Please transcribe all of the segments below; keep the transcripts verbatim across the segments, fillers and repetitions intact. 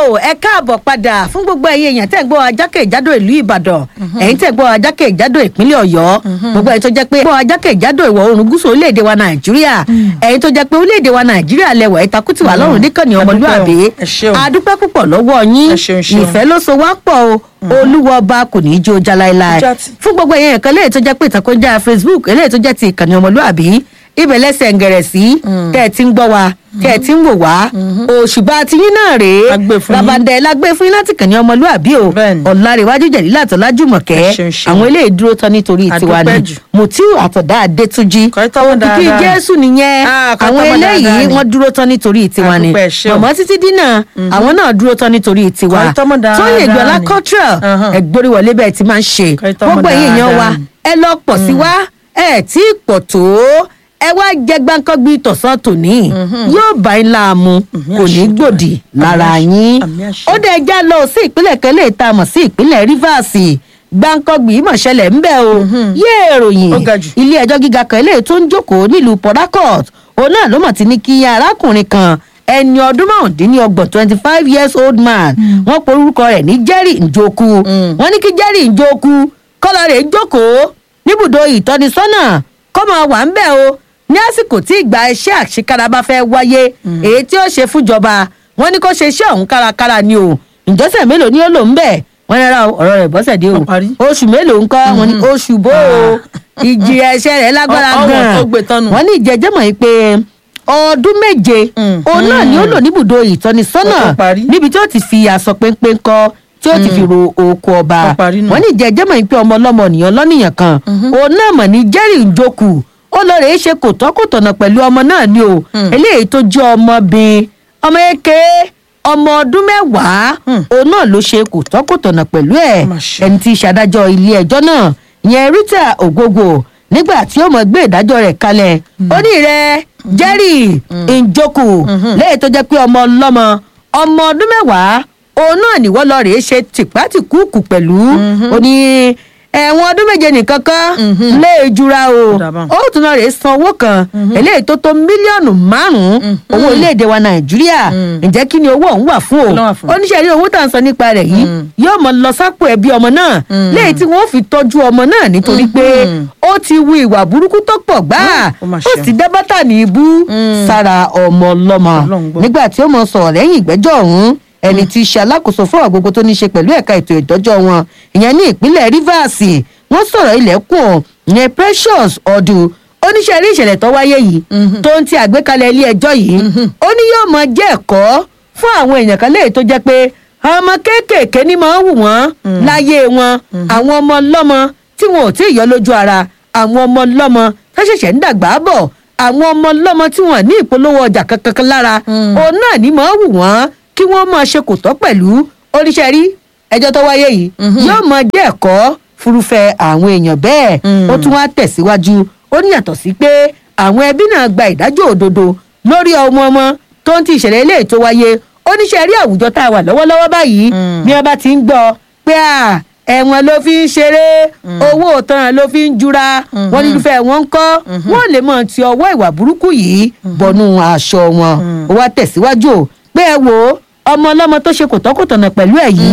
ẹ káàbọ̀ padà fún gbogbo ẹ̀yin èèyàn tẹ́ ń gbọ́ ajákèjádò ìlú Ìbàdàn ẹ̀yin tẹ́ ń gbọ́ ajákèjádò ìpínlẹ̀ Ọ̀yọ́ gbogbo ẹ̀yin tó jẹ́ pé gbọ́ ajákèjádò ìwọ̀ oòrùn gúúsù orílẹ̀-èdè wa Nàìjíríà ẹ̀yin tó jẹ́ pé orílẹ̀-èdè wa Nàìjíríà lẹwà ìtakùtì wà lọ́rùn níkànnì ọmọlúàbí adúpẹ́ púpọ̀ lọ́wọ́ yín ìfẹ́ ló so wá pọ̀ o Olúwa ọba kò ní í jó já láéláé fún gbogbo ẹ̀yin ẹ̀kan léyìí tó jẹ́ pé ìtàkùnjà Facebook eléyìí tó jẹ́ ti ìkànnì ọmọlúàbí ibẹ̀ lẹ́sẹ̀ ń gẹ̀rẹ̀ sí tẹ́ ẹ ti ń gbọ́ wa tẹ́ ẹ ti ń wò wá òṣùbà tiyín náà rèé rabandẹ lágbé fún yín láti kàn ní ọmọlúàbí o ọ̀làrẹ̀wájú jẹ̀lílà tọ́lájúmọ̀kẹ́ àwọn eléyìí dúró tán nítorí tiwa ni Mutiu Àtọ̀dá Adétúnjí òkìkí Jésù nìyẹn àwọn eléyìí wọ́n dúró tán nítorí tiwa ni mọ̀mọ́ títí dínà àwọn náà dúró tán nítorí tiwa Tóyìn Ìgbọ̀lá Cottrell ẹ̀gbóríwọlé bẹ́ẹ̀ ti máa ń ṣe gbogbo ẹ̀yin èèyàn wa ẹ lọ pọ̀ sí wa ẹ tí ì pọ̀ tó ẹ wá jẹ gbáǹkọ́gbí tọ̀sán tòní yóò bá yín láàmú kò ní gbòdì lára yín ó dẹ̀ já lọ sí ìpínlẹ̀ kan lè ta mọ̀ sí ìpínlẹ̀ Rivers gbáǹkọ́gbí mọ̀ṣẹ́lẹ̀ ń bẹ̀ o yéè ròyìn ilé ẹjọ́ gíga kan lè tó ń jókòó nílùú Port Harcourt òun náà ló mọ̀ ti ní kí arákùnrin kan ẹni ọdún márùndínlọ́gbọ̀n twenty five years old man wọ́n porúkọ rẹ̀ ní Jerry Njoku wọ́n ní kí Jerry Njoku kọ́lọ́ rẹ̀ jókòó níbùdó ìtọ́nisọ́nà kọ́ máa wà ń bẹ̀ o ní àsìkò tí ìgbà iṣẹ́ àṣekára bá fẹ́ wáyé èyí tí ó ṣe fúnjọba wọn ní kó ṣe iṣẹ́ ọ̀hún kárakára ni o ìjọsẹ̀ mélòó ni ó lò ń bẹ̀ wọ́n ní ara ọ̀rọ̀ rẹ̀ bọ́sẹ̀ dé o oṣù mélòó ń kọ́ wọn ní oṣù bó o ìjì ẹ̀ṣẹ̀ rẹ̀ lágbára gan-an wọ́n ní ìjẹ́jẹ́ mọ̀ yìí pé ọdún méje òun náà ni ó lò níbùdó ìtọ́nisọ́nà níbi tí ó ti fi aṣọ péńpé kọ́ tí ó ti fi ro oko ọba wọ́n ní ìjẹ́jẹ́ mọ̀ yìí pé ọmọ ọlọ́mọ nìyàn lọ́nìyàn kan òun náà mọ̀ ní Jerry Njoku ó lọ rèé ṣe kòtọ́kòtọ̀nà pẹ̀lú ọmọ náà ni o eléyìí tó jẹ́ ọmọbìnrin ọmọ eke ọmọ ọdún mẹ́wàá òun náà ló ṣe kòtọ́kòtọ̀nà pẹ̀lú ẹ̀ ẹni tí í ṣàdájọ́ ilé ẹjọ́ náà ìyẹn Rita Ogbogo nígbà tí ó mọ̀ gbé ìdájọ́ rẹ̀ kalẹ̀ ó ní rẹ̀ Jerry Njoku léyìí tó jẹ́ pé ọmọ ọlọ́mọ ọmọ ọdún mẹ́wàá òun náà ni wọ́n lọ rèé ṣe tìpátìkúùkù pẹ̀lú ó ní ẹ̀wọ̀n ọdún méje nìkan kan lè jura o ó tún lọ rè san owó kan eléyìí tó tó mílíọ̀nù márùn-ún owó orílẹ̀-èdè wa Nàìjíríà ǹjẹ́ kí ni owó ọ̀hún wà fún o oníṣẹ́ rí owó tá à ń sọ nípa rẹ̀ yìí yóò mọ lọ sápò ẹbí ọmọ náà léyìí tí wọ́n fi tọ́jú ọmọ náà nítorí pé ó ti wu ìwà burúkú tó pọ̀ gbáà ó sì dá bátà ní ibú sára ọmọ ọlọ́mọ nígbà tí ó mọ sọ̀rọ̀ lẹ́yìn ìgbẹ́jọ́ ọ̀hún ẹni tí í ṣe alákòóso fún àgbogbo tó ní í ṣe pẹ̀lú ẹ̀ka ètò ìtọ́jọ́ wọn ìyẹn ní ìpínlẹ̀ Rivers wọ́n sọ̀rọ̀ ilẹ̀kùn ìyẹn Precious Ọdù oníṣẹ́ rí ìṣẹ̀lẹ̀ tó wáyé yìí tó ń ti àgbékalẹ̀ ilé ẹjọ́ yìí ó ní yóò mọ jẹ́ ẹ̀kọ́ fún àwọn èèyàn kan léyìí tó jẹ́ pé ọmọ kéékèèké ní máa ń wù wọ́n láyé wọn àwọn ọmọ ọlọ́mọ tí wọn ò tí ì yọ lójú ara àwọn ọmọ ọlọ́mọ tó ṣẹ̀ṣẹ̀ ń dàgbà bọ̀ àwọn ọmọ ọlọ́mọ tí wọn ní ìpolówó ọjà kankan lára òun náà ní máa ń wù wọ́n kí wọ́n máa ṣe kò tọ́ pẹ̀lú oníṣẹ́ rí ẹjọ́ tó wáyé yìí yóò máa jẹ́ ẹ̀kọ́ fúrúfẹ́ àwọn èèyàn bẹ́ẹ̀ ó tún wá tẹ̀síwájú ó ní yàtọ̀ sí pé àwọn ẹbí náà gba ìdájọ́ òdodo lórí ọmọ ọmọ tó ń ti ìṣẹ̀lẹ̀ eléyìí tó wáyé oníṣẹ́ rí àwùjọ tá a wà lọ́wọ́lọ́wọ́ báyìí bí wọ́n bá ti ń gbọ́ pé à ẹ̀wọ̀n ló fi ń ṣeré owó òtanràn ló fi ń jura wọ́n nílùfẹ́ wọn ń kọ́ wọ́n lè mọ̀ ti ọwọ́ ìwà burúkú yìí bọnú aṣọ wọn ó wá tẹ̀síwájú pé ẹ wò ó ọmọ ọlọ́mọ tó ṣe kòtọ́kòtọ̀nà pẹ̀lú ẹ̀ yìí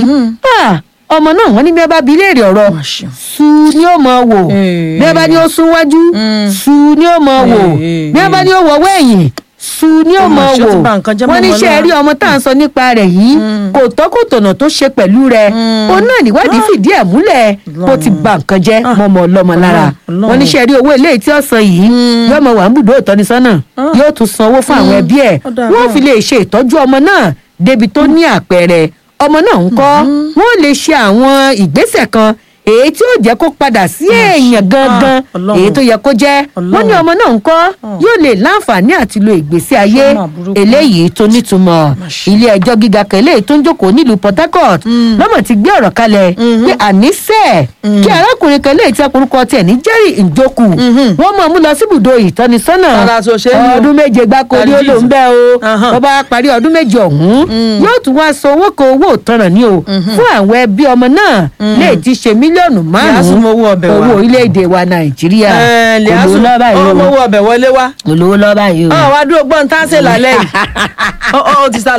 ọmọ náà wọ́n ní bí ẹ bá bi léèrè ọ̀rọ̀ su ni ó mọ̀ wò bí ẹ bá ní ó sún wájú su ni ó mọ̀ wò bí ẹ bá ní ó wọ̀wọ́ ẹ̀yìn su ni ó mọ̀ wò wọ́n ní ṣe rí ọmọ tá à ń sọ nípa rẹ̀ yìí kòtọ́kòtọ̀nà tó ṣe pẹ̀lú rẹ̀ òun náà níwádìí fìdí ẹ̀ múlẹ̀ kó ti ba nǹkan jẹ́ mọ́mọ́ ọlọ́mọ lára wọ́n ní ṣe rí owó eléyìí tí ó san yìí yóò mọ̀ wà ń bùdó ìtọ́nisọ́nà yóò tún san owó fún àwọn ẹbí ẹ̀ wọ́n fi lè ṣe ìtọ́jú ọmọ náà débi tó ní àpẹẹrẹ ọmọ náà ń kọ́ wọ́n lè ṣe àwọn ìgbésẹ̀ kan èyí tí ó jẹ́ kó padà sí èèyàn gangan èyí tó yẹ kó jẹ́ wọ́n ní ọmọ náà ń kọ́ yóò lè láǹfààní àti lo ìgbésí ayé eléyìí tó nítumọ̀ ilé ẹjọ́ gíga kan eléyìí tó ń jókòó nílùú Port Harcourt lọ́mọ̀ ti gbé ọ̀rọ̀ kalẹ̀ pé àníṣe kí arákùnrin kan eléyìí tí akorúkọ tiẹ̀ ní Jerry Njoku wọ́n mọ̀ mú lọ síbùdó ìtọ́nisọ́nà ọdún méje gbáko ní ó lò ń bẹ́ o wọ́n bá parí ọdún méje ọ̀hún yóò tún wá san owó kan owó ìtanràn ní o fún àwọn ẹbí ọmọ náà lè ti ṣe mílíọ̀nù márùn-ún owó orílẹ̀-èdè wa Nàìjíríà olówó lọ́ọ́ báyìí o owó ọbẹ̀ wọlé wá olówó lọ́ọ́ báyìí o. ọ̀ wá dúró gbọ́n tá a ṣe lálẹ́ yìí ó ti sá lọ.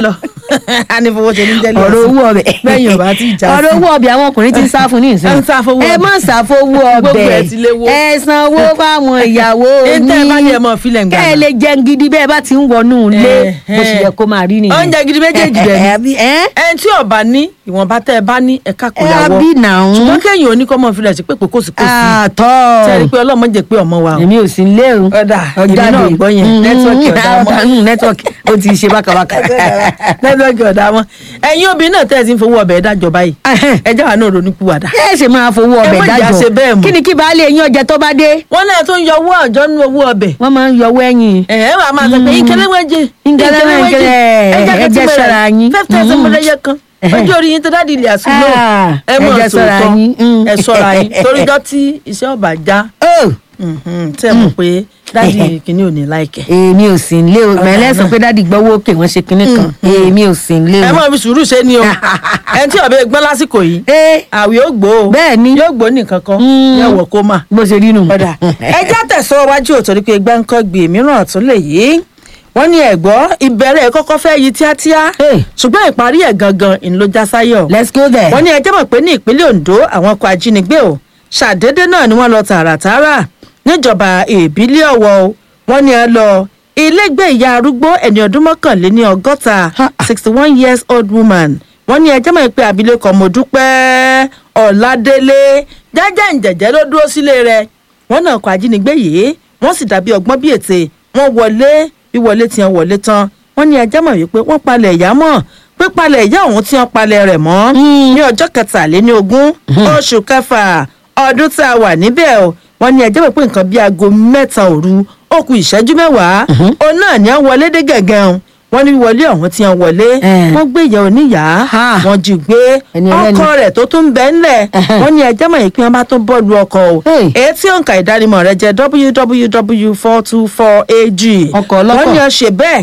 a ní fowó ṣe ní jẹ́lẹ̀ ọ̀rọ̀ owó ọbẹ̀ bẹ́yìn ọba ti jà sí ọ̀rọ̀ owó ọbẹ̀ àwọn ọkùnrin ti ń sá fún ní ìsìn ẹ ń sá fowó ẹ ọbẹ̀. má sá fowó Gbogbo ọbẹ̀ ẹ̀ ti léwó. ẹ sanwó fáwọn ìyàwó Ẹ tẹ́ ẹ bá ní ẹ mọ̀ fílẹ̀ ń gbà kẹ́ ẹ náà. lè jẹun gidi bẹ́ẹ̀ bá ti ń wọnú ilé Eh, bó ṣe eh. yẹ kó máa rí nìyẹn. oúnjẹ gidi méjèèjì rẹ ni ẹ ẹni tí ọba ní ìwọ̀nba tẹ́ ẹ bá ní ẹ̀ka kò ẹ yàwọ́ bí nà ń ṣùgbọ́n kẹ́yìn oníkọ́mọ fílẹ̀ sí pé pé kò sí kò sí àtọ́ tẹ́rí pé ọlọ́mọ jẹ́ pé ọmọ wa o. èmi ò sí ilé o ọ̀dà èmi náà gbọ́ yẹn nẹ́tíwọ́ọ̀kì ọ̀dà ọmọ nẹ́tíwọ́ọ̀kì ó ti ṣe bákàbákà. nẹ́tíwọ́ọ̀kì ọ̀dà ọmọ ẹ̀yin obìnrin náà tẹ́ ẹ ti ń fowó ọbẹ̀ dájọ́ báyìí ẹ jẹ́ wà náà ronú kúwàdà. ẹ ṣe máa fowó ọbẹ̀ má jà dájọ́ ṣe bẹ́ẹ̀ mọ́. kí ni kí baálé yín ọjà tó bá dé wọ́n náà tó ń yọ owó àjọ nínú owó ọbẹ̀ wọ́n máa ń yọwọ́ ẹ̀yìn. ẹ̀ ẹ́ wàá máa sọ pé ìkẹlẹ́wẹ́jẹ Ìkẹlẹ́wẹ́jẹ, ẹ jẹ́ ṣọ́ra yín. five thousand mọ́lẹ́yẹ kan ojú orí yín tó dáàdi ilé àsùnlò Ah, ẹ ẹ mọ̀ jẹ́ ṣọ́ra sòótọ́ yín. Mm. ẹ ṣọ́ra yín toríjọ́ tí iṣẹ́ ọba já Oh, tẹ́ ẹ mọ̀ pé dáàdi kìíní ò ní láìkẹ́. èmi ò sí nílé o mẹ́lẹ́sàn pé dádì gbọ́wọ́ òkè wọ́n ṣe kinní kan èmi ò sí nílé ẹ o. mọ̀ fi sùúrù ṣe ni o ẹni tí ọbẹ̀ gbọ́n lásìkò yìí Ẹ, àwì ó gbó o bẹ́ẹ̀ ni yóò gbó nìkan kan Mm. yóò wọ̀ kó mà. bó ṣe rí nù. ọ̀dà ẹjẹ́ tẹ̀síwájú ò torí pé gbáǹkọ́ gbé mìíràn tó lè yí wọ́n ní ẹ̀gbọ́ ìbẹ̀rẹ̀ kọ́kọ́ fẹ́ yí tíátíá Hey. ṣùgbọ́n ìparí ẹ̀ gangan ìlú já sáyọ̀. let's go there. wọ́n ní ẹjẹ́ mọ̀ pé ní ìpínlẹ̀ Ondo àwọn ọkọ̀ ajínigbé o ṣàdédé náà ni wọ́n lọ tààràtààrà níjọba ìbílẹ̀ Ọ̀wọ̀ o wọ́n ní ẹ lọ ilégbé ìyá arúgbó ẹni ọdún mọ́kànléní ọgọ́ta Ha. sixty one years old woman wọ́n ní ẹjẹ́ mọ̀ pé abilékọ Mọ́dúpẹ́ Ọ̀ládélé jẹ́jẹ́ ǹjẹ̀jẹ́ ló dúró sílé rẹ̀ wọ́n náà kọ ajínigbé yìí wọ́n sì dàbí ọgbọ́n bíi ètè wọ́n wọlé bí wọlé tí wọ́n wọlé tán wọ́n ní ẹjẹ́ mọ̀ wípé wọ́n palẹ̀ ìyá mọ́ pípalẹ̀ ìyá òun tí wọ́n palẹ̀ rẹ̀ mọ́ ní ọjọ́ kẹtàléní ogún oṣù kẹfà ọdún tá a wà níbẹ̀ o wọ́n ní ẹjẹ́ mọ̀ pé nǹkan bíi aago mẹ́ta òru ó kù ìṣẹ́jú mẹ́wàá òun náà ní wọ́n wọlé dé gẹ̀gẹ́ o wọ́n ní wọlé ọ̀hún tí wọ́n wọlé Eh. wọ́n gbé ìyá oníyàá Ha. wọ́n jí gbé Ẹni ẹlẹ́ni. ọkọ rẹ̀ tó tún bẹ́ ńlẹ̀ wọ́n ní ẹjẹ́ mọ̀ yìí pé wọ́n bá tó bọ́ọ̀lù ọkọ̀ o Hey. èyí tí òǹkà ìdánimọ̀ rẹ̀ jẹ́ w w w four two four a g Ọkọ̀ ọlọ́kọ̀. wọ́n ní ọ ṣe bẹ́ẹ̀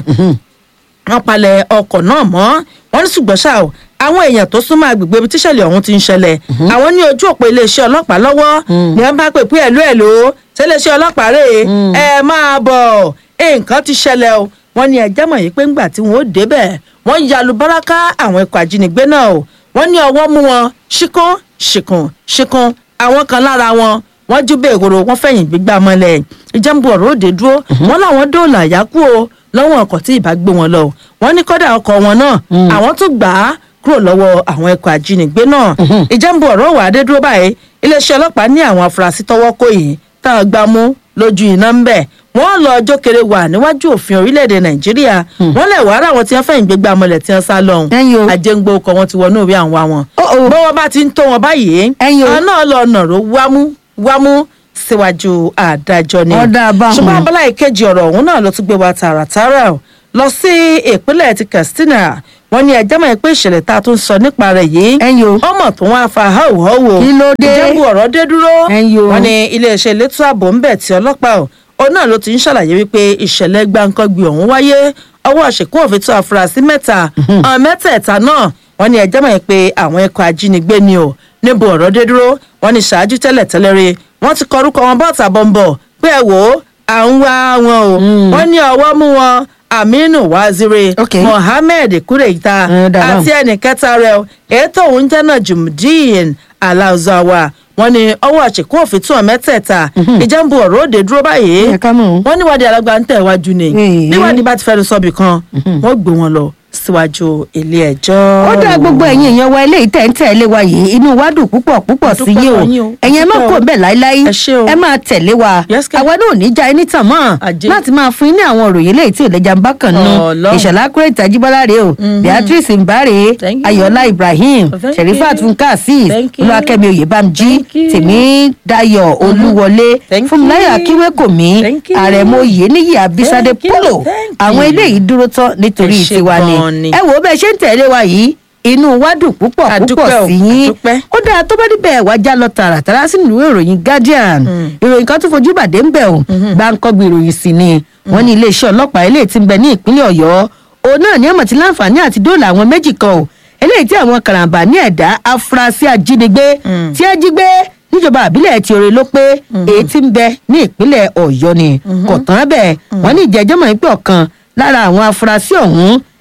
wọ́n palẹ̀ ọkọ̀ náà mọ́ wọ́n ní ṣùgbọ́n ṣá o àwọn èèyàn tó súnmọ́ agbègbè ibi tíṣẹ̀lẹ̀ ọ̀hún ti ń ṣẹlẹ̀ àwọn ní ojú òpó iléeṣẹ́ ọlọ́pàá lọ́wọ́ ni wọ́n bá pè pé ẹ̀lú ẹ̀lú ṣẹlẹ̀ṣẹ́ ọlọ́pàá rè é ẹ máa bọ̀ nǹkan ti ṣẹlẹ̀ o wọ́n ní ẹjẹ́ mọ̀ yìí pé ńgbà tí wọ́n ó débẹ̀ wọ́n yalu báràkà àwọn ikọ̀ ajínigbé náà o wọ́n ní ọwọ́ mú wọn ṣíkún ṣìkún ṣìkún àwọn kan lára wọn wọ́n jú bèèrò wọ́n fẹ̀yìn gbígbà mọ́lẹ̀ ìjẹ́nbu ọ̀rọ̀ òde dúró wọ́n láwọn dóòlà yákú o lọ́wọ́ ọkọ̀ tí ìbá gbé wọn lọ wọ́n ní kọ́dà ọkọ̀ wọn náà àwọn tún gbà á kúrò lọ́wọ́ àwọn ẹ̀kọ́ ajínigbé náà ìjẹ́nbu ọ̀rọ̀ wà á dé dúró báyìí iléeṣẹ́ ọlọ́pàá ní àwọn afurasí tọ́wọ́ kò yìí tá a gbá mú lójú iná ń bẹ̀ wọ́n lọ ọjọ́ kéré wà níwájú òfin orílẹ̀-èdè nàìjíríà wọ́n lẹ̀ wàá rà wọn tí wọ́n fẹ̀yìn gbégbá mọ́lẹ̀ tí wọ́n sá lọ́hùn Ẹ̀yin o. àjẹngbò ọkọ̀ wọn ti wọnú ìwé àwọn àwọn Oh, oh. bọ́wọ́ bá ti ń tó wọn báyìí Ẹ̀yin o. àwọn náà lọ nàró wámú wámú síwájú adájọ́ ni Ọ̀dà àbáhùn. ṣùgbọ́n abala ìkejì ọ̀rọ̀ ọ̀hún náà ló tún gbé wa tààràtààrà o lọ sí ìpínlẹ̀ ti Katsina wọ́n ní ẹjẹ́ mọ̀ pé ìṣẹ̀lẹ̀ tá a tún sọ nípa rẹ̀ yìí Ẹ̀yin o. ọmọ tó wá fa háùháùwò Kí ló dé? ìjẹ́bù ọ̀rọ̀ dé dúró Ẹ̀yin o. wọ́n ní iléeṣẹ́ elétò ààbò ń bẹ̀ tí ọlọ́pàá o òun náà ló ti ń ṣàlàyé wípé ìṣẹ̀lẹ̀ gbáǹkọ́gbì ọ̀hún wáyé ọwọ́ àṣekún òfin tó afurasí mẹ́ta àwọn mẹ́tẹ̀ẹ̀ta náà wọ́n ní ẹjẹ́ mọ̀ pé àwọn ikọ̀ ajínigbé ni o níbo ọ̀rọ̀ dé dúró wọ́n ní ṣáájú tẹ́lẹ̀ tẹ́lẹ̀ rí wọ́n ti kọ orúkọ wọn bọ́ọ̀tà bọ́ńbọ̀ pé ẹ wò ó à ń wá wọn o wọ́n ní ọwọ́ mú wọn Aminu Waziri Okay. Mohammed Kureita Eh, dàbá. àti ẹnì kẹta rẹ̀ o ètò òun jẹ́ náà Jumdeen Alazawa wọ́n ní ọwọ́ àṣekún òfin tún ọ̀ mẹ́tẹ̀ẹ̀ta ìjẹ́nbu ọ̀rọ̀ òde dúró báyìí Ẹ ká mọ̀. wọ́n níwádìí alágbá ń tẹ̀ wájú ni Eh. níwádìí bá ti fẹ́ẹ́ sọ́bì kan wọ́n gbé wọn lọ síwájú ilé ẹjọ́. ó dá gbogbo ẹ̀yin èèyàn wa eléyìí tẹ̀ ń tẹ̀lé wa yìí inú wa dùn púpọ̀ púpọ̀ sí Àdúpẹ́ yín o lọ́wọ́ yín o. ẹ̀yin ẹ má Àdúpẹ́ kó o. bẹ́ẹ̀ láíláí Ẹ ṣé o. ẹ máa tẹ̀lé wa Yes, kẹ́. àwa náà ò ní já ẹni tàn mọ́ Àjẹ́. láti máa fún yín ní àwọn òròyìn eléyìí tí ò lẹ́jà ń bá kàn nù Ọlọ́run. ìṣọ̀lá kúrẹ́tì ajíbọ́lá rèé o Beatrice Mbare Thank you. Ayọ̀lá Ibrahim Thank you. Sherifat Funkasis Thank you. Olúwakẹ́mi Oyèbámjí Thank you. Tèmídayọ̀ Olúwọlé Thank Fúnmiláyọ̀ you. Akínwékòmí Thank you. Àrẹ̀mọ Oyèníyì Abísádé Thank you. Polo Thank àwọn you. eléyìí dúró tán nítorí Ẹ ṣé tiwa gan-an ni ni. ẹ wò ó bẹ́ẹ̀ ṣe ń tẹ̀lé wa yìí inú wa dùn púpọ̀ Àdúpẹ́ púpọ̀ o, sí yín àdúpẹ́. ó dáa tó bá níbẹ̀ wá já lọ tààràtàrà sínú ìwé ìròyìn Guardian ìròyìn kan tó fojú bàdé ń bẹ̀ ò gbáǹkọ́gbì ìròyìn sì ni wọ́n ní iléeṣẹ́ ọlọ́pàá eléyìí tí ń bẹ ní ìpínlẹ̀ Ọ̀yọ́ òun náà ní àmọ̀ tí láǹfààní àti dóòlà àwọn méjì kan ò eléyìí tí àwọn karambà ní ẹ̀dá afurasí ajínigbé tí ẹ jí gbé níjọba àbílẹ̀ ti Òrè ló pé èyí tí ń bẹ ní ìpínlẹ̀ Ọ̀yọ́ ni kò tán bẹ́ẹ̀ wọ́n ní ìjẹ́jọ́ mọ̀ pé ọ̀kan lára àwọn afurasí ọ̀hún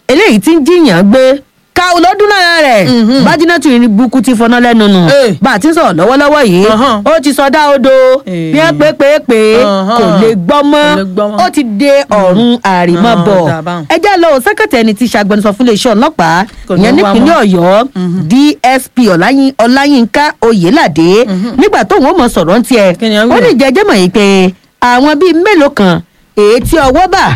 eléyìí tí ń jiyàn gbé ká lọ́dún lára rẹ̀ bájínátù ní burúkú ti fọná lẹ́nu nù bá a ti ń sọ̀rọ̀ lọ́wọ́lọ́wọ́ yìí ó ti sọdá odò bí wọ́n pé pé pé kò lè gbọ́ mọ́ ó ti de ọ̀run àrìmọ́bọ̀ ẹjẹ́ lọ sẹ́kẹ̀tì ẹni tí ṣàgbẹnusọ fún iléeṣẹ́ ọlọ́pàá ìyẹn nípínlẹ̀ ọ̀yọ́ D S P ọláyínká oyèládé nígbà tóun ó mọ sọ̀rọ̀ ń tiẹ̀ ó ní jẹ́jẹ́ mọ̀ yìí pé àwọn bíi mélòó kan èyí tí ọwọ́ bà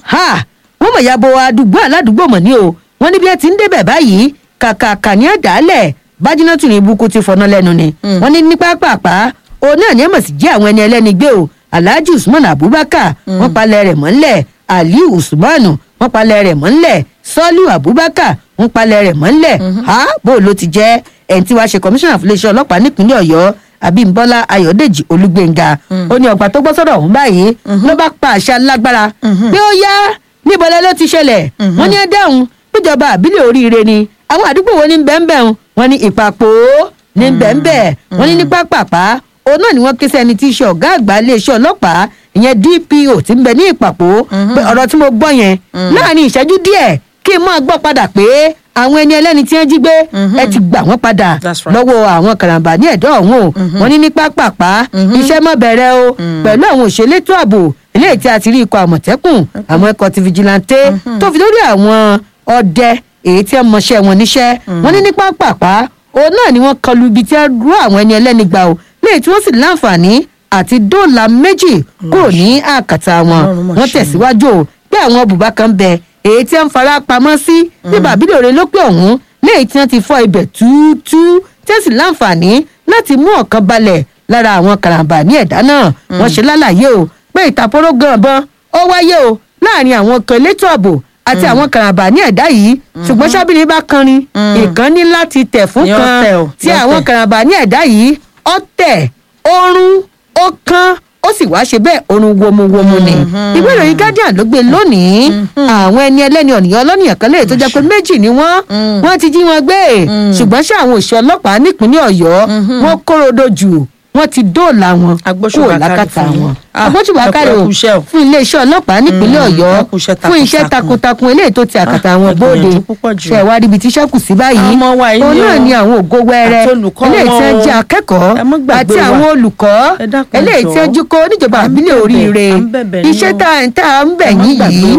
wọ́n mọ̀ ya bo àdúgbò aládùúgbò mọ̀ ní o wọ́n ní bí ẹ ti ń débẹ̀ báyìí kàkàkà ní àdálẹ̀ bájínátù ní ibùkún ti fọ̀nà lẹ́nu ni wọ́n ní ní pápápá òun náà ní ẹ̀mọ̀ sí jẹ́ àwọn ẹni ẹlẹ́ni gbé o alhaji usman abubakar wọ́n palẹ̀ rẹ̀ mọ́lẹ̀ aliu usman wọ́n palẹ̀ rẹ̀ mọ́lẹ̀ sọ́líù abubakar wọ́n palẹ̀ rẹ̀ mọ́lẹ̀ ha bó ló ti jẹ́ ẹni tí wàá ṣe kọmíṣánná fún iléeṣẹ́ ọlọ́pàá nípínlẹ̀ ọ̀yọ́ abímbọ́lá ayọ̀dèjì olúgbénga ó ní ọgbà tó gbọ́ sọ́dọ̀ ọ̀hún báyìí ló bá pa àṣà lágbára pé ó yá níbo lẹ ló ti ṣẹlẹ̀ wọ́n ní ẹ dáhùn níjọba àbílẹ̀ oríire ni àwọn àdúgbò wo ní bẹ́ẹ̀nbẹ́ẹ̀ wọn ní ìpapò ní bẹ́ẹ̀nbẹ́ẹ̀ wọn ní ní pápápá òun náà ni wọ́n ké sẹ́ni tí í ṣe ọ̀gá àgbà iléeṣẹ́ ọlọ́pàá ìyẹn D P O ti ń bẹ ní ìpapò pé ọ̀rọ̀ tí mo gbọ́ yẹn láàrin ìṣẹ́jú díẹ̀ kí n máa gbọ́ padà pé àwọn ẹni ẹlẹ́ni tí wọ́n jí gbé ẹ ti gbà wọ́n padà lọ́wọ́ àwọn karambà ní ẹ̀dọ́ ọ̀hún o wọ́n ní ní pápápá iṣẹ́ mọ́ bẹ̀rẹ̀ o pẹ̀lú àwọn òṣèlétò ààbò eléyìí tí a ti rí ikọ̀ àmọ̀tẹ́kùn àwọn ẹ̀kọ́ ti fìjìláńtẹ́ tó fi lórí àwọn ọdẹ èyí tí ẹ mọṣẹ́ wọn níṣẹ́ wọn ní ní pápápá òun náà ni wọ́n kọlu ibi tí ẹ rú àwọn ẹni ẹlẹ́ni gbà o léyìí tí wọ́n sì láǹfààní àti dóòlà méjì kúrò ní àkàtà wọn wọ́n tẹ̀síwájú o pé àwọn bùbá kan bẹ èyí tí ẹ ń fara pamọ́ sí ní bàbílẹ̀ òre lópè ọ̀hún léyìí tí wọ́n ti fọ́ ibẹ̀ túútú tí ẹ sì láǹfààní láti mú ọ̀kan balẹ̀ lára àwọn karambà ní ẹ̀dá náà wọ́n ṣe lálàyé o pé ìtàpóró gan-an ó wáyé o láàrin àwọn kan elétò ààbò àti àwọn karambà ní ẹ̀dá yìí ṣùgbọ́n sábìrin bá kanrin ìkan ní láti tẹ̀ fún kan tí àwọn karambà ní ẹ̀dá yìí ó tẹ̀ orun ó kán ó sì wá ṣe bẹ́ẹ̀ orun womuwomu ni ìwé ìròyìn Guardian ló gbé lónìí àwọn ẹni ẹlẹ́ni ọ̀nìyàn ọlọ́nìyàn kan léyìí tó jẹ́ pé méjì ni wọ́n wọ́n ti jí wọn gbé ṣùgbọ́n ṣé àwọn òṣìṣẹ́ ọlọ́pàá nípínlẹ̀ Ọ̀yọ́ wọ́n kórodó jù wọ́n ti dóòlà wọn kúrò lákàtà wọn agbóṣùbákàrẹ o fún iléeṣẹ́ ọlọ́pàá nípínlẹ̀ Ọ̀yọ́ fún iṣẹ́ takuntakun eléyìí tó ti àkàtà wọn bóde ṣe wá ríbi tí iṣẹ́ kù sí báyìí òun náà ni àwọn ògo wẹrẹ eléyìí tí wọ́n jẹ́ akẹ́kọ̀ọ́ àti àwọn olùkọ́ eléyìí tí wọ́n jókòó níjọba àbílẹ̀ oríire iṣẹ́ tá à ń bẹ̀ yín yìí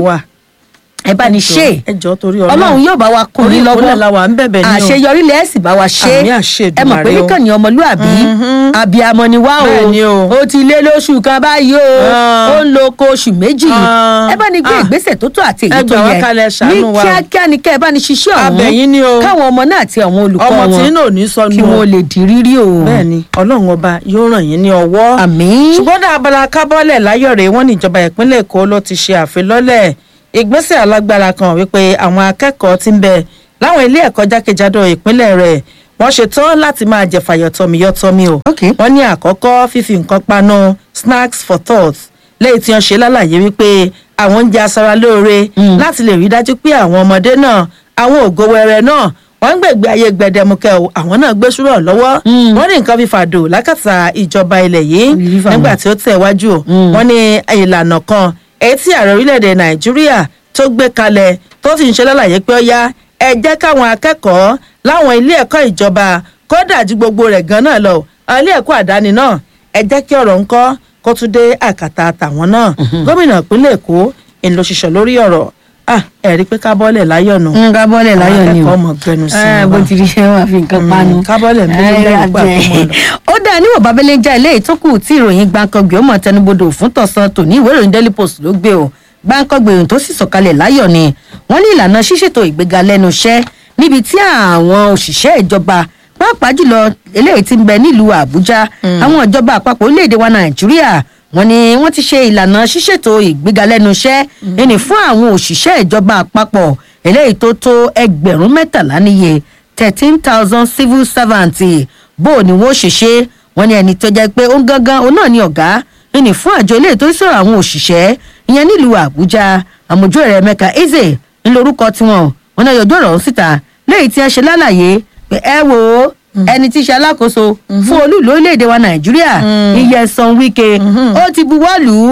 ẹ bá ní ṣe Ọlọ́run yóò bá wa kún ní lọ́wọ́ àṣeyọrí lẹ́ẹ̀sì bá wa ṣe ẹ mọ̀ pé níkànnì ọmọlúàbí abiyamọ ni wá o ó ti lé lóṣù kan báyìí o ó ń lo oko oṣù méjì ẹ bá ní gbé ìgbésẹ̀ tó tó àti èyí tó yẹ ní kíákíá ni kẹ́ ẹ bá ní ṣiṣẹ́ ọ̀hún káwọn ọmọ náà àti àwọn olùkọ́ wọn kí wọ́n lè di rírí o. bẹ́ẹ̀ni Ọlọ́run ọba yóò ràn yín ní ọwọ́. àmín. ṣùgbọ́n dá abala kábọ́lẹ̀ láyọ̀rẹ́ wọn ní ìjọba ìpínlẹ̀ Èkó ló ti ṣe àfilọ́lẹ̀ ìgbésẹ̀ alágbára kan wípé àwọn akẹ́kọ̀ọ́ tí ń bẹ láwọn ilé ẹ̀kọ́ jákèjádò ìpínlẹ̀ rẹ̀ wọ́n ṣetán láti máa jẹ fàyọ̀tọ̀míyọ̀tọ̀mí o. wọ́n ní àkọ́kọ́ fífi nǹkan panu snacks for thought lẹ́yìn tí wọ́n ṣe lálàyé wípé àwọn oúnjẹ aṣara lóore láti lè rí dájú pé àwọn ọmọdé náà àwọn ògo wẹrẹ náà wọ́n ń gbègbè ayé gbẹdẹmukẹ o àwọn náà gbé ṣúrọ̀ lọ́wọ́ wọ́n ní nǹkan fífa dò lákàtà ìjọba ilẹ̀ yìí nígbà tí ó tẹ̀ wájú o wọ́n ní ìlànà kan èyí tí ààrẹ orílẹ̀-èdè Nàìjíríà tó gbé kalẹ̀ tó sì ń ṣe lálàyé pé ó yá ẹ jẹ́ káwọn akẹ́kọ̀ọ́ láwọn ilé ẹ̀kọ́ ìjọba kódà ju gbogbo rẹ̀ gan náà lọ ilé ẹ̀kọ́ àdáni náà ẹ jẹ́ kí ọ̀rọ̀ ńkọ́ kó tún dé àkàtà tàwọn náà gómìnà ìpínlẹ̀ Èkó ń lọ ṣiṣọ́ lórí ọ̀rọ̀ ah ẹ rí i pé kábọ́lẹ̀ láyọ̀ nù. kábọ́lẹ̀ láyọ̀ ni o akẹ́kọ̀ọ́ ọmọ gbẹnu sí i. bó ti rí iṣẹ́ wà fi nǹkan panu. kábọ́lẹ̀ mílíọ̀nù gbà fún mọ́ lọ. ó dáa níwọ̀n babẹ́lẹ́ já ilé ìtókù tí ìròyìn gbàǹkangbè ó mọ̀ tẹnubodò fún tọ̀sán tòní ìwé ìròyìn Daily Post ló gbé o gbàǹkangbè ohun tó sì sọ̀kalẹ̀ láyọ̀ ni wọ́n ní ìlànà ṣíṣètò ìgbéga lẹ́nu iṣẹ́ níbi tí àwọn òṣìṣẹ́ ìjọba pàápàá jùlọ eléyìí tí ń bẹ nílùú Àbújá àwọn ìjọba àpapọ̀ orílẹ̀-èdè wa Nàìjíríà wọ́n ní wọ́n ti ṣe ìlànà ṣíṣètò ìgbéga lẹ́nu iṣẹ́ ẹni fún àwọn òṣìṣẹ́ ìjọba àpapọ̀ eléyìí tó tó ẹgbẹ̀rún mẹ́tàlá níye thirteen thousand civil servants bó ni wọ́n ṣe ṣe wọ́n ní ẹni tó jẹ́ pé ó ń gángan òun náà ní ọ̀gá ẹni fún àjọ eléyìí tó sọ̀rọ̀ àwọn òṣìṣẹ́ ìyẹn nílùú Àbújá àmójú ẹ̀rẹ̀ Emeka Eze ńlórúkọ tiwọn wọ́n náà yọjọ́ ọ̀rọ̀ síta lẹ́yìn tí wọ́n ṣe lálàyé pé ẹ wò ó ẹni tí í ṣe alákòóso fún olú lórílẹ̀‐èdè wa Nàìjíríà Nyesom Wike ó ti buwọ́ lù ú pé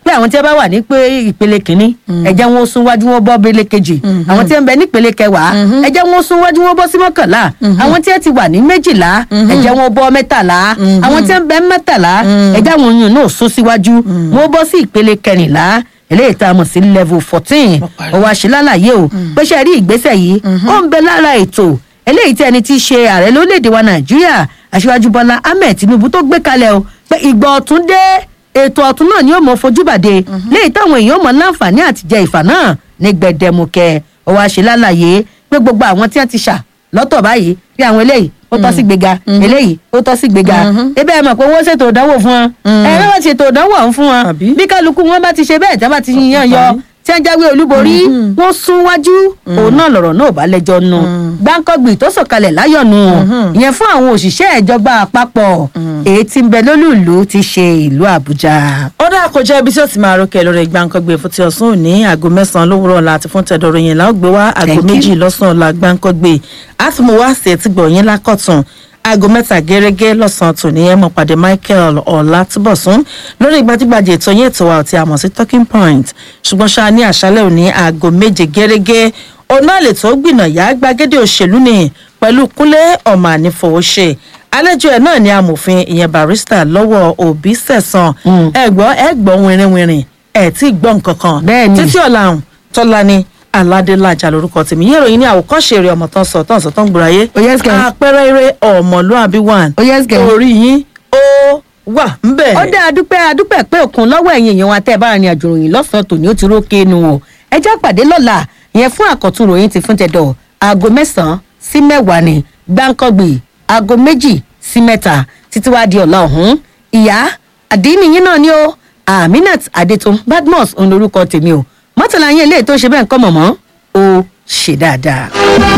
pé àwọn tí ẹ bá wà ní pé ìpele kìíní ẹ jẹ́ wọn ó sún wájú wọn bọ́ ìpele kejì àwọn tí ẹ ń bẹ nípele kẹwàá ẹ jẹ́ wọn ó sún wájú wọn bọ́ sí mọ́kànlá àwọn tí ẹ ti wà ní méjìlá ẹ jẹ́ wọn ó bọ́ mẹ́tàlá àwọn tí ẹ ń bẹ mẹ́tàlá ẹ jẹ́ àwọn yìí náà sún síwájú wọn ó bọ́ sí ìpele kẹrìnlá eléyìí tá a mọ̀ sí level fourteen ọwọ́ àṣìlálàyé o pé ṣe rí ìgbésẹ̀ yìí ó ń bẹ lára ètò eléyìí tí ẹni tí í ṣe ààrẹ lórílẹ̀‐èdè wa nàìjíríà aṣíwájú bọ́lá ahmed tinubu tó gbé kalẹ̀ o pé ìgbà ọ̀tún dé ètò ọ̀tún náà ni ó mọ fojú bàdé léyìí táwọn èèyàn mọ láǹfààní àti jẹ ìfà náà ní gbẹdẹmukẹ ọwọ́ àṣìlálàyé pé gbogbo àwọn tí wọ́n ti ṣà lọ́tọ̀ báyìí bí àwọn eléyìí ó tọ́ sí gbéga eléyìí ó tọ́ sí gbéga ebe ẹ mọ̀ pé wọ́n ṣètò ìdánwò fún wọn ẹ bá wọn ṣètò ìdánwò ọ̀hún fún wọn bí kálukú wọn bá ti ṣe bẹ́ẹ̀ tí wọ́n bá ti yan yọ tí wọ́n jáwé olúborí wọ́n sún wájú òun náà lọ̀rọ̀ náà bá lẹ́jọ́ nù gbáǹkọ́gbì tó sọ̀kalẹ̀ láyọ̀ nù ìyẹn fún àwọn òṣìṣẹ́ ìjọba àpapọ̀ èyí tí ń bẹ lólùlù ti ṣe ìlú àbújá. ó dáa kó jẹ́ ibi tí ó ti máa rókè lórí gbáǹkọ́gbì fún ti ọ̀sán òní aago mẹ́sàn-án lówùrọ̀ ọ̀la àti fún tẹ̀dọ̀rọ̀ yẹn láò gbé wá aago méjì lọ́sàn-án ọ̀la gbáǹkọ́gbì àtúmọ̀ wá sí ẹtí gbọ̀ yín lákọ̀tún aago mẹ́ta gẹ́gẹ́ lọ́sàn-án tòní ẹ̀ mọ̀ pàdé michael ọ̀làtúbọ̀sún lórí gbajúgbajà ètò yẹn ètò wa àti àmọ̀ sí talking point ṣùgbọ́n ṣáà ní àṣálẹ̀ òní aago méje gẹ́gẹ́ ọ̀nà àlè tó gbìnàyà gbàgede òṣèlú ni pẹ̀lú kúnlé ọmọ ànífowóṣe àlejò ẹ̀ náà ni amòfin ìyẹn barista lọ́wọ́ òbí sẹ̀sán ẹ̀gbọ́n ẹ̀gbọ́n wìrìwìrì ẹ̀ tí gbọ́ nǹkan kan títí ọ̀la tọ́lá ni aládélájà lórúkọ tèmi yẹ́rọ yìí ní àwòkọ́ṣe eré ọmọ tán sọ tán sọ tán gbòòráyé àpẹẹrẹ eré ọmọlúàbí one orí yín ó wà ńbẹ̀. ó dá adúpẹ́ adúpẹ́ pé òkun lọ́wọ́ ẹ̀yìn èèyàn wa tẹ́ ẹ bá rìn àjò ròyìn lọ́sàn-án tòní ó ti rókè nu o ẹ já pàdé lọ́la ìyẹn fún àkọ́tún ròyìn ti fún tẹ̀dọ̀ aago mẹ́sàn-án sí mẹ́wàá ni gbáǹkọ́gbì aago méjì sí mẹ́ta títí wá di ọ̀la ọ̀hún ìyá àdínníyìn náà ni ó aminat adétún badmus òun lorúkọ tèmi o mọ́tàlá yín eléyìí tó ṣe bẹ́ẹ̀ ń kọ́ mọ̀mọ́ ó ṣe dáadáa.